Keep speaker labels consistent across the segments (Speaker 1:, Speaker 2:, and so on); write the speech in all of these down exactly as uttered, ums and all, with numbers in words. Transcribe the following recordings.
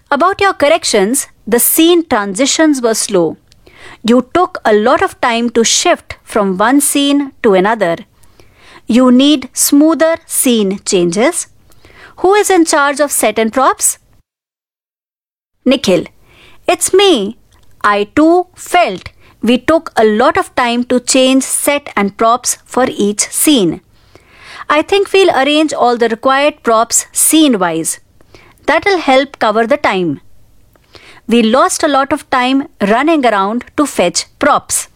Speaker 1: About your corrections, the scene transitions were slow. You took a lot of time to shift from one scene to another. You need smoother scene changes. Who is in charge of set and props? Nikhil. It's me. I too felt we took a lot of time to change set and props for each scene. I think we'll arrange all the required props scene-wise. That'll help cover the time. We lost a lot of time running around to fetch props.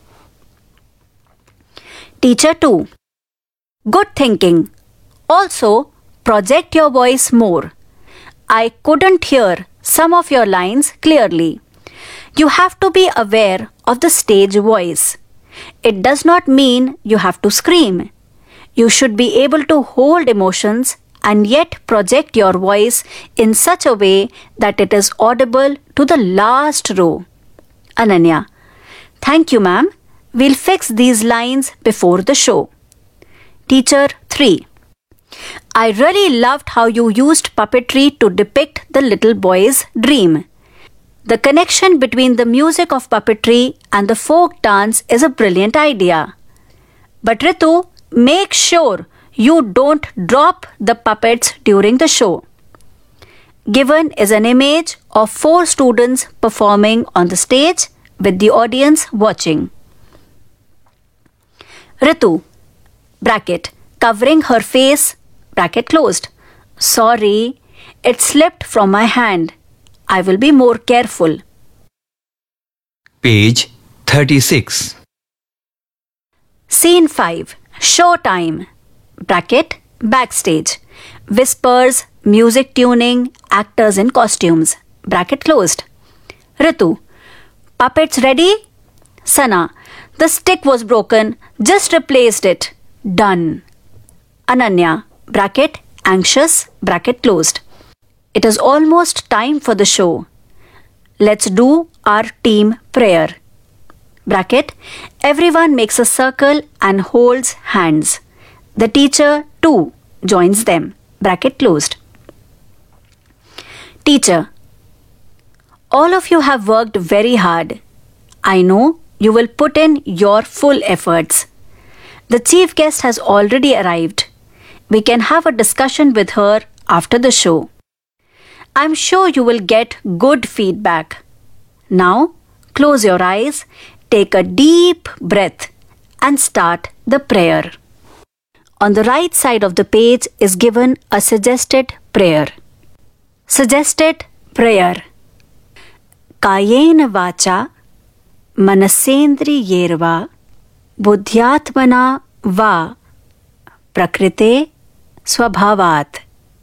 Speaker 1: Teacher two. Good thinking. Also, project your voice more. I couldn't hear some of your lines clearly. You have to be aware of the stage voice. It does not mean you have to scream. You should be able to hold emotions and yet project your voice in such a way that it is audible to the last row. Ananya. Thank you, ma'am. We'll fix these lines before the show. Teacher three. I really loved how you used puppetry to depict the little boy's dream. The connection between the music of puppetry and the folk dance is a brilliant idea. But Ritu, make sure you don't drop the puppets during the show. Given is an image of four students performing on the stage with the audience watching. Ritu, bracket, covering her face, bracket closed. Sorry, it slipped from my hand. I will be more careful.
Speaker 2: Page thirty-six.
Speaker 1: Scene five. Show time. Bracket, backstage. Whispers, music tuning, actors in costumes. Bracket closed. Ritu. Puppets ready? Sana. The stick was broken. Just replaced it. Done. Ananya. Bracket, anxious, bracket closed. It is almost time for the show. Let's do our team prayer. Bracket, everyone makes a circle and holds hands. The teacher too joins them. Bracket closed. Teacher, all of you have worked very hard. I know you will put in your full efforts. The chief guest has already arrived. We can have a discussion with her after the show. I'm sure you will get good feedback. Now, close your eyes, take a deep breath, and start the prayer. On the right side of the page is given a suggested prayer. Suggested prayer. Kayena vacha manasendriyerva buddhyatmana va prakrite swabhavat.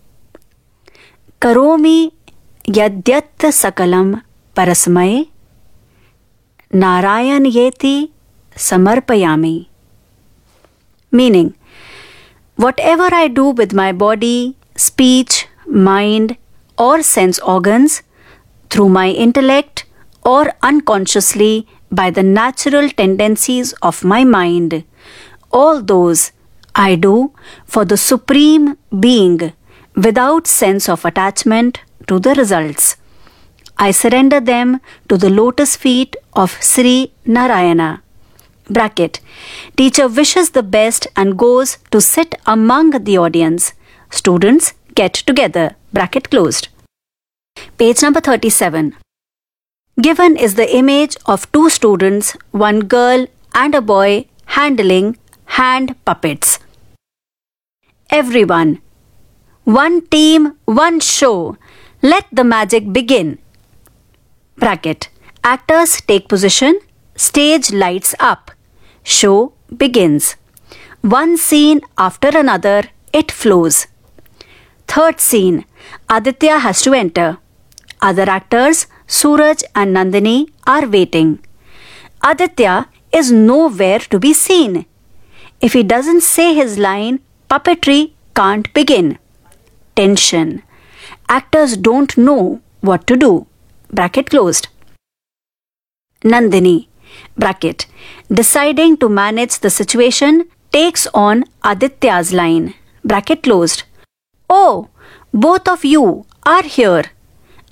Speaker 1: Karomi yadyat sakalam parasmay Narayan yeti samarpayami. Meaning, whatever I do with my body, speech, mind, or sense organs, through my intellect or unconsciously by the natural tendencies of my mind, all those I do for the Supreme Being without sense of attachment to the results. I surrender them to the lotus feet of Sri Narayana. Bracket. Teacher wishes the best and goes to sit among the audience. Students get together. Bracket closed. Page number thirty-seven. Given is the image of two students, one girl and a boy handling hand puppets. Everyone. One team, one show. Let the magic begin. Bracket. Actors take position. Stage lights up. Show begins. One scene after another, it flows. Third scene. Aditya has to enter. Other actors, Suraj and Nandini, are waiting. Aditya is nowhere to be seen. If he doesn't say his line, puppetry can't begin. Tension. Actors don't know what to do. Bracket closed. Nandini, bracket, deciding to manage the situation, takes on Aditya's line. Bracket closed. Oh, both of you are here.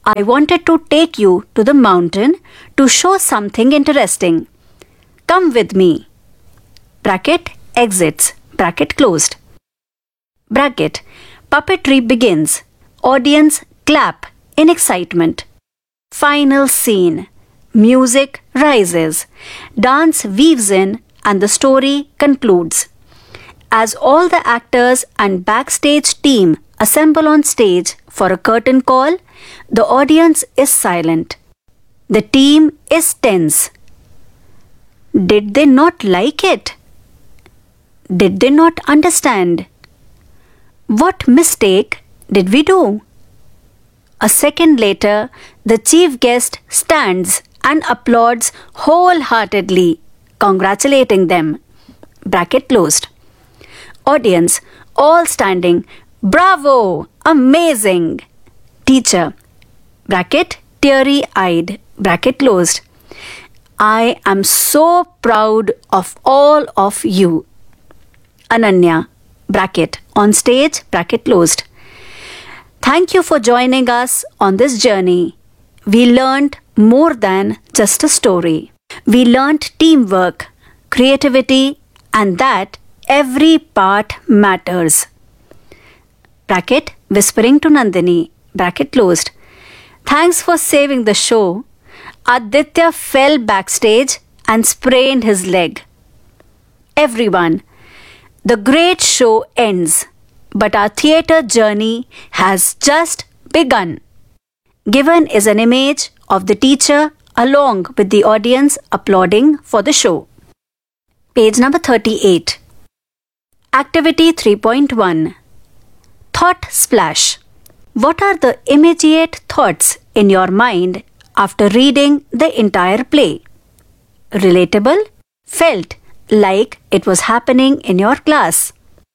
Speaker 1: I wanted to take you to the mountain to show something interesting. Come with me. Bracket exits. Bracket closed. Bracket. Puppetry begins. Audience clap in excitement. Final scene. Music rises. Dance weaves in and the story concludes. As all the actors and backstage team assemble on stage for a curtain call, the audience is silent. The team is tense. Did they not like it? Did they not understand? What mistake did we do? A second later, the chief guest stands and applauds wholeheartedly, congratulating them. Bracket closed. Audience, all standing. Bravo! Amazing! Teacher. Bracket teary-eyed. Bracket closed. I am so proud of all of you. Ananya. Bracket on stage. Bracket closed. Thank you for joining us on this journey. We learned more than just a story. We learned teamwork, creativity, and that every part matters. Bracket whispering to Nandini. Bracket closed. Thanks for saving the show. Aditya fell backstage and sprained his leg. Everyone, the great show ends, but our theatre journey has just begun. Given is an image of the teacher along with the audience applauding for the show. Page number thirty-eight. Activity three point one. Thought Splash. What are the immediate thoughts in your mind after reading the entire play? Relatable? Felt like it was happening in your class?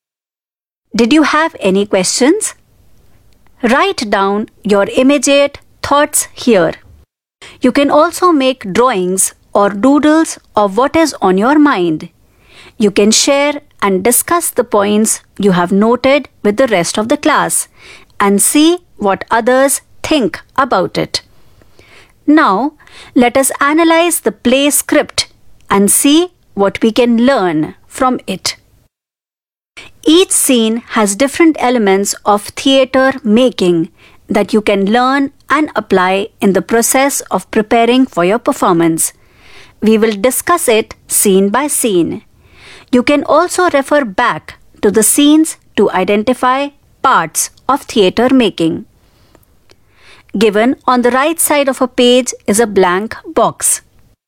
Speaker 1: Did you have any questions? Write down your immediate thoughts here. You can also make drawings or doodles of what is on your mind. You can share and discuss the points you have noted with the rest of the class and see what others think about it. Now, let us analyze the play script and see what we can learn from it. Each scene has different elements of theatre making that you can learn and apply in the process of preparing for your performance. We will discuss it scene by scene. You can also refer back to the scenes to identify parts of theatre making. Given on the right side of a page is a blank box.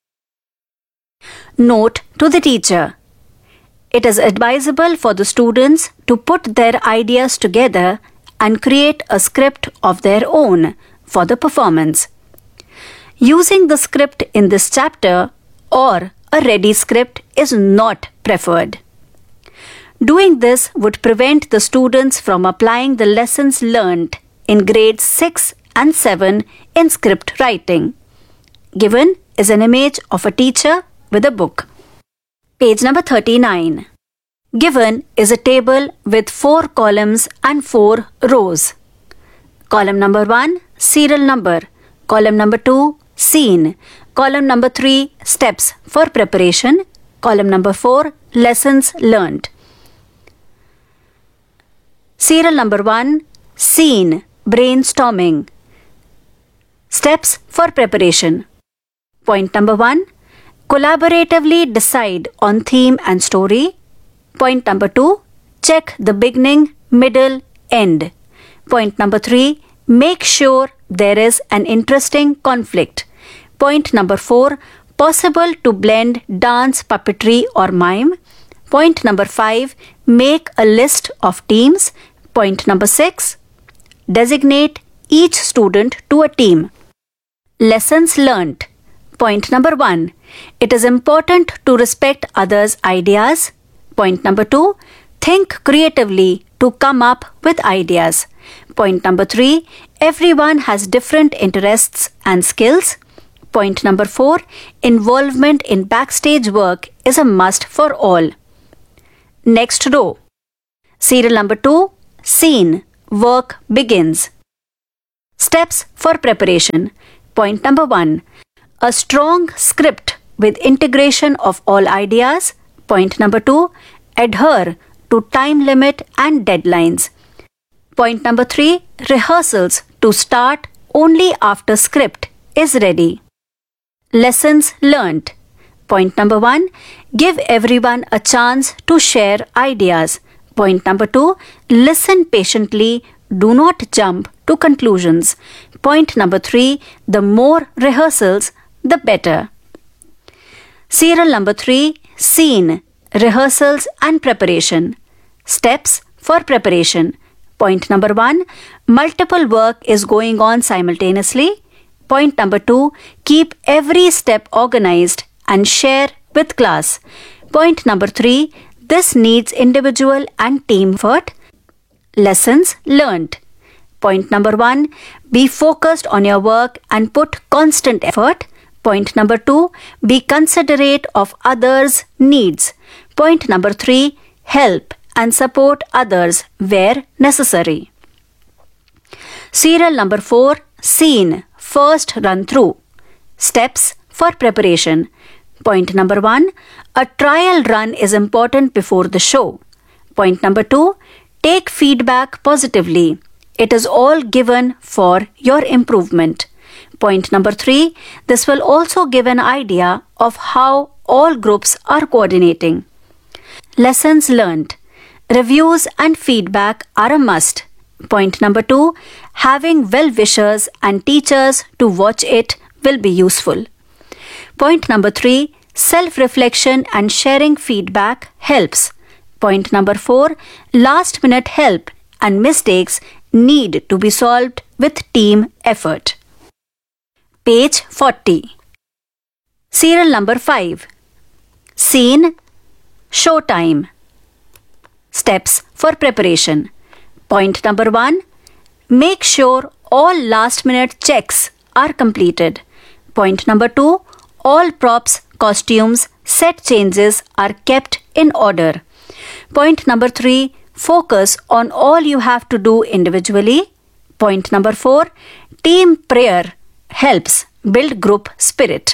Speaker 1: Note to the teacher. It is advisable for the students to put their ideas together and create a script of their own for the performance. Using the script in this chapter or a ready script is not preferred. Doing this would prevent the students from applying the lessons learnt in grades six and seven in script writing. Given is an image of a teacher with a book. Page number thirty-nine. Given is a table with four columns and four rows. Column number one, serial number. Column number two, scene. Column number three, steps for preparation. Column number four, lessons learnt. Serial number one, scene, brainstorming. Steps for preparation. Point number one, collaboratively decide on theme and story. Point number two, check the beginning, middle, end. Point number three, make sure there is an interesting conflict. Point number four, possible to blend dance, puppetry or mime. Point number five, make a list of teams. Point number six, designate each student to a team. Lessons learnt. Point number one, it is important to respect others' ideas. Point number two, think creatively to come up with ideas. Point number three, everyone has different interests and skills. Point number four, involvement in backstage work is a must for all. Next row. Serial number two, scene, work begins. Steps for preparation. Point number one. A strong script with integration of all ideas. Point number two. Adhere to time limit and deadlines. Point number three. Rehearsals to start only after script is ready. Lessons learnt. Point number one. Give everyone a chance to share ideas. Point number two. Listen patiently. Do not jump to conclusions. Point number three. The more rehearsals, the better. Serial number three. Scene, rehearsals and preparation. Steps for preparation. Point number one. Multiple work is going on simultaneously. Point number two. Keep every step organized and share with class. Point number three. This needs individual and team effort. Lessons learnt. Point number one. Be focused on your work and put constant effort. Point number two. Be considerate of others' needs. Point number three. Help and support others where necessary. Serial number four. Scene, first run through. Steps for preparation. Point number one. A trial run is important before the show. Point number two. Take feedback positively. It is all given for your improvement. Point number three. This will also give an idea of how all groups are coordinating. Lessons learned. Reviews and feedback are a must. Point number two. Having well-wishers and teachers to watch it will be useful. Point number three. Self-reflection and sharing feedback helps. Point number four. Last-minute help and mistakes need to be solved with team effort. Page forty. Serial number five. Scene, showtime. Steps for preparation. Point number one. Make sure all last-minute checks are completed. Point number two. All props, costumes, set changes are kept in order. Point number three. Focus on all you have to do individually. Point number four. Team prayer helps build group spirit.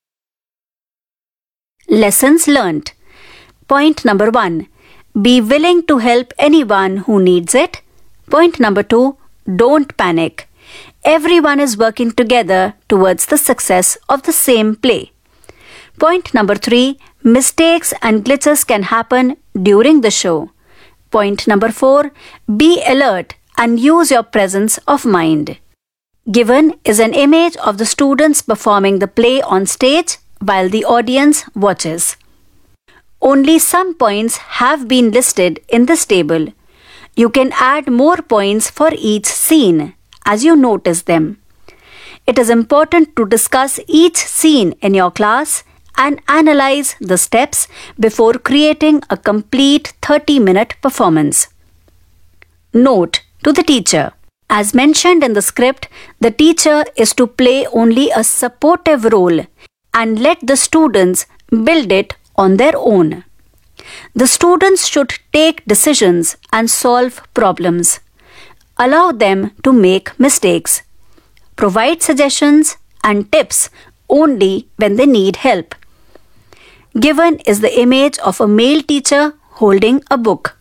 Speaker 1: Lessons learnt. Point number one. Be willing to help anyone who needs it. Point number two. Don't panic. Everyone is working together towards the success of the same play. Point number three. Mistakes and glitches can happen during the show. Point number four. Be alert and use your presence of mind. Given is an image of the students performing the play on stage while the audience watches. Only some points have been listed in this table. You can add more points for each scene as you notice them. It is important to discuss each scene in your class and analyze the steps before creating a complete thirty-minute performance. Note to the teacher. As mentioned in the script, the teacher is to play only a supportive role and let the students build it on their own. The students should take decisions and solve problems. Allow them to make mistakes. Provide suggestions and tips only when they need help. Given is the image of a male teacher holding a book.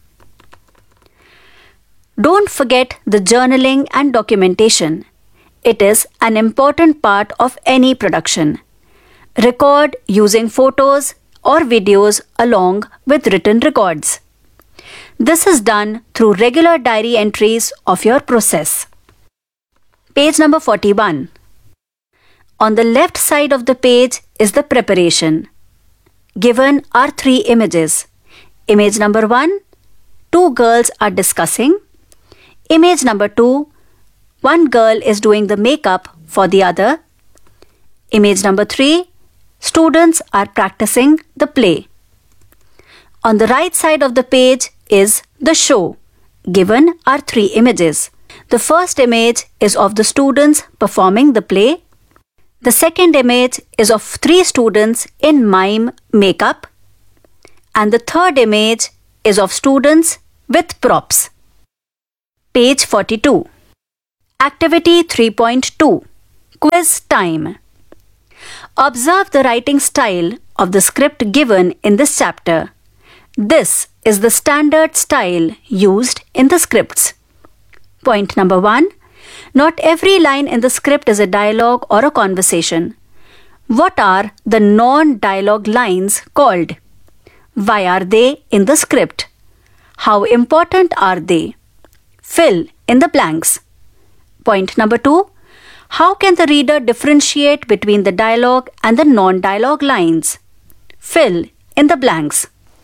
Speaker 1: Don't forget the journaling and documentation. It is an important part of any production. Record using photos or videos along with written records. This is done through regular diary entries of your process. Page number forty-one. On the left side of the page is the preparation. Given are three images. Image number one, two girls are discussing. Image number two, one girl is doing the makeup for the other. Image number three, students are practicing the play. On the right side of the page is the show. Given are three images. The first image is of the students performing the play. The second image is of three students in mime makeup. And the third image is of students with props. Page forty-two. Activity three point two. Quiz time. Observe the writing style of the script given in this chapter. This is the standard style used in the scripts. Point number one. Not every line in the script is a dialogue or a conversation. What are the non-dialogue lines called? Why are they in the script? How important are they? Fill in the blanks. Point number two. How can the reader differentiate between the dialogue and the non-dialogue lines? Fill in the blanks.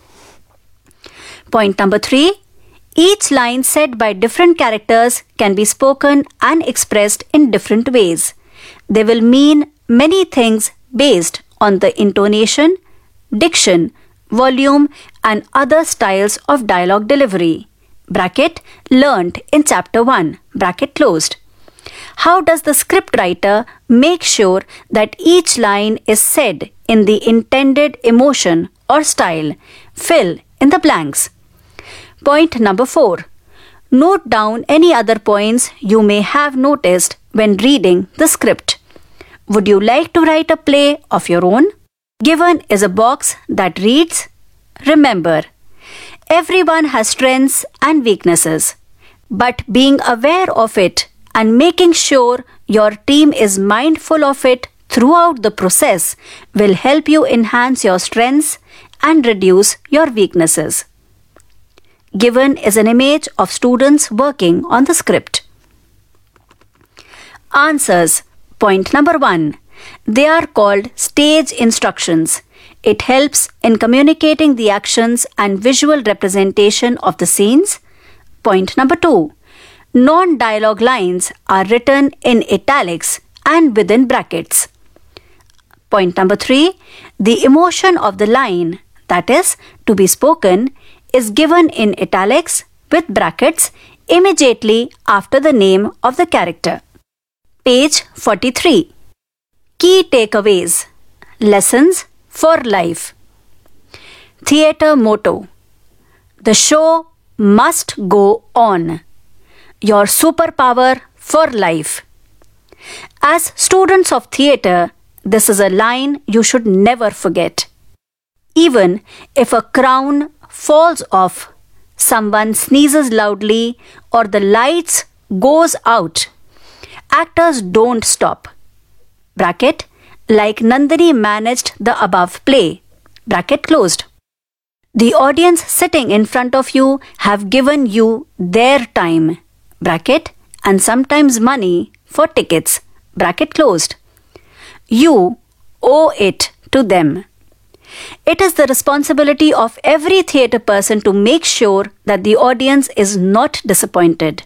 Speaker 1: Point number three. Each line said by different characters can be spoken and expressed in different ways. They will mean many things based on the intonation, diction, volume, and other styles of dialogue delivery. Bracket learnt in chapter one. Bracket closed. How does the scriptwriter make sure that each line is said in the intended emotion or style? Fill in the blanks. Point number four. Note down any other points you may have noticed when reading the script. Would you like to write a play of your own? Given is a box that reads, remember, everyone has strengths and weaknesses, but being aware of it and making sure your team is mindful of it throughout the process will help you enhance your strengths and reduce your weaknesses. Given is an image of students working on the script. Answers. Point number one. They are called stage instructions. It helps in communicating the actions and visual representation of the scenes. Point number two. Non-dialogue lines are written in italics and within brackets. Point number three. The emotion of the line, that is, to be spoken, is given in italics with brackets immediately after the name of the character. Page forty-three. Key takeaways. Lessons for life. Theatre motto. The show must go on. Your superpower for life. As students of theatre, this is a line you should never forget. Even if a crown falls off, someone sneezes loudly, or the lights goes out, actors don't stop. Bracket, like Nandini managed the above play. Bracket closed. The audience sitting in front of you have given you their time. Bracket, and sometimes money for tickets. Bracket closed. You owe it to them. It is the responsibility of every theatre person to make sure that the audience is not disappointed.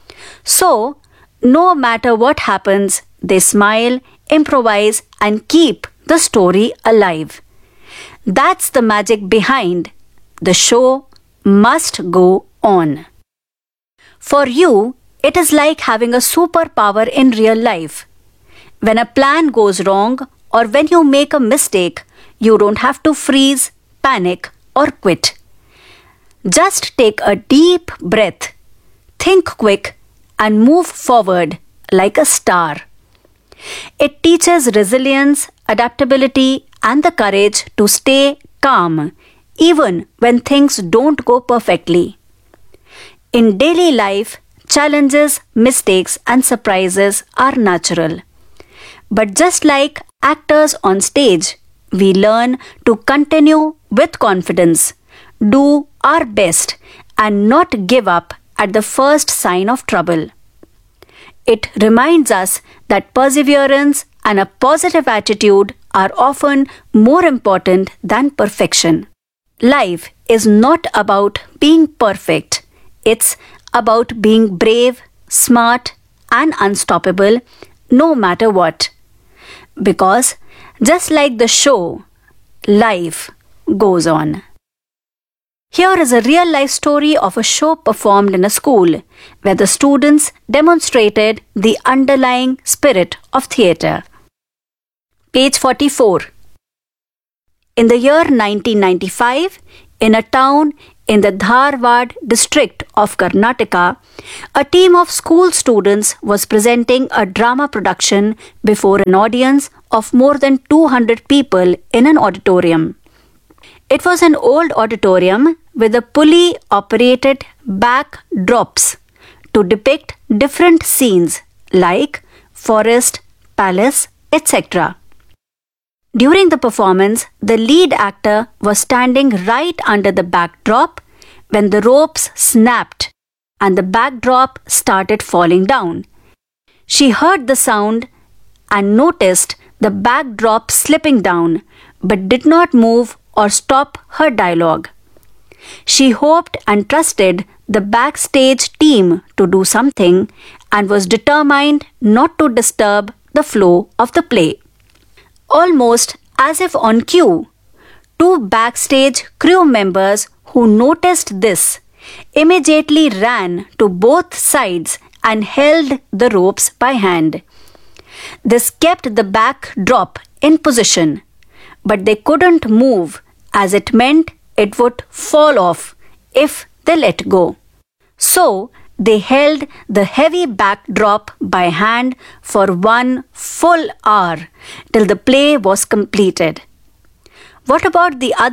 Speaker 1: So, no matter what happens, they smile, improvise, and keep the story alive. That's the magic behind the show must go on. For you, it is like having a superpower in real life. When a plan goes wrong or when you make a mistake, you don't have to freeze, panic, or quit. Just take a deep breath, think quick, and move forward like a star. It teaches resilience, adaptability, and the courage to stay calm even when things don't go perfectly. In daily life, challenges, mistakes, and surprises are natural. But just like actors on stage, we learn to continue with confidence, do our best, and not give up at the first sign of trouble. It reminds us that perseverance and a positive attitude are often more important than perfection. Life is not about being perfect. It's about being brave, smart, and unstoppable no matter what. Because just like the show, life goes on. Here is a real-life story of a show performed in a school where the students demonstrated the underlying spirit of theatre. Page forty-four. In the year nineteen ninety-five, in a town in the Dharwad district of Karnataka, a team of school students was presenting a drama production before an audience of more than two hundred people in an auditorium. It was an old auditorium with a pulley operated backdrops to depict different scenes like forest, palace, et cetera. During the performance, the lead actor was standing right under the backdrop when the ropes snapped and the backdrop started falling down. She heard the sound and noticed the backdrop slipping down but did not move or stop her dialogue. She hoped and trusted the backstage team to do something and was determined not to disturb the flow of the play. Almost as if on cue, two backstage crew members who noticed this immediately ran to both sides and held the ropes by hand. This kept the backdrop in position, but they couldn't move as it meant it would fall off if they let go. So, they held the heavy backdrop by hand for one full hour till the play was completed. What about the other